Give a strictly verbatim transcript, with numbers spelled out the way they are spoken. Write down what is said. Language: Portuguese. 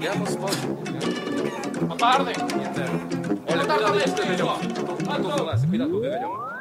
Andiamo, sposo. A parte! Niente. Olha, Olha, cuidado, deste, cuidado, ó. cuidado. Tu, tu, tu, cuidado, tu, vediamo.